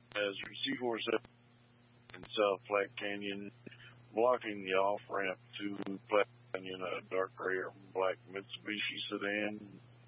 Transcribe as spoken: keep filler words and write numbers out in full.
Hazard C forty-seven in South Platte Canyon, blocking the off-ramp to Platte Canyon, a dark gray or black Mitsubishi sedan